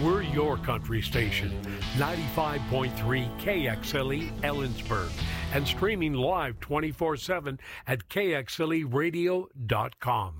We're your country station, 95.3 KXLE Ellensburg, and streaming live 24/7 at KXLEradio.com.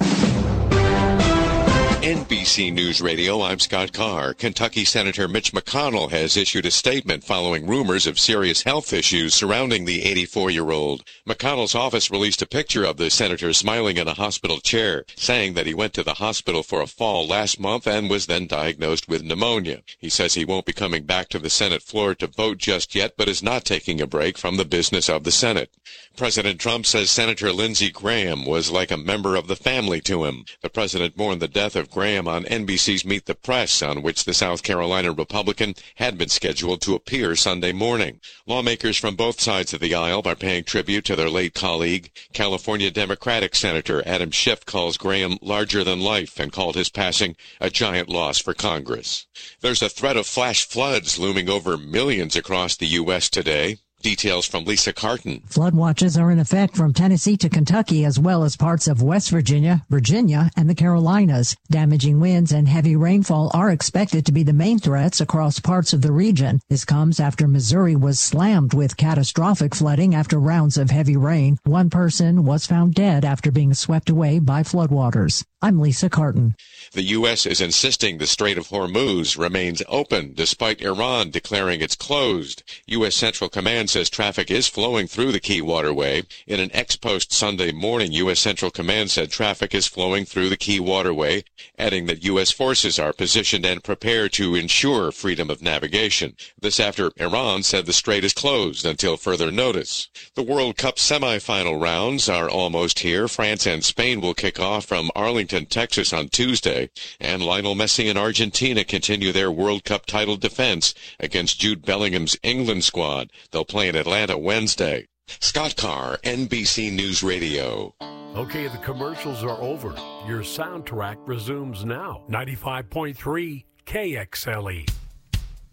NBC News Radio, I'm Scott Carr. Kentucky Senator Mitch McConnell has issued a statement following rumors of serious health issues surrounding the 84-year-old. McConnell's office released a picture of the senator smiling in a hospital chair, saying that he went to the hospital for a fall last month and was then diagnosed with pneumonia. He says he won't be coming back to the Senate floor to vote just yet, but is not taking a break from the business of the Senate. President Trump says Senator Lindsey Graham was like a member of the family to him. The president mourned the death of Graham on NBC's Meet the Press, on which the South Carolina Republican had been scheduled to appear Sunday morning. Lawmakers from both sides of the aisle are paying tribute to their late colleague. California Democratic Senator Adam Schiff calls Graham larger than life and called his passing a giant loss for Congress. There's a threat of flash floods looming over millions across the U.S. today. Details from Lisa Carton. Flood watches are in effect from Tennessee to Kentucky, as well as parts of West Virginia, and the Carolinas. Damaging winds and heavy rainfall are expected to be the main threats across parts of the region. This comes after Missouri was slammed with catastrophic flooding after rounds of heavy rain. One person was found dead after being swept away by floodwaters. I'm Lisa Carton. The U.S. is insisting the Strait of Hormuz remains open despite Iran declaring it's closed. U.S. Central Command says traffic is flowing through the key waterway. In an ex-post Sunday morning, U.S. Central Command said traffic is flowing through the key waterway, adding that U.S. forces are positioned and prepared to ensure freedom of navigation. This after Iran said the strait is closed until further notice. The World Cup semifinal rounds are almost here. France and Spain will kick off from Arlington, Texas on Tuesday, and Lionel Messi and Argentina continue their World Cup title defense against Jude Bellingham's England squad. They'll play in Atlanta Wednesday. Scott Carr, NBC News Radio. Okay, the commercials are over. Your soundtrack resumes now. 95.3 KXLE.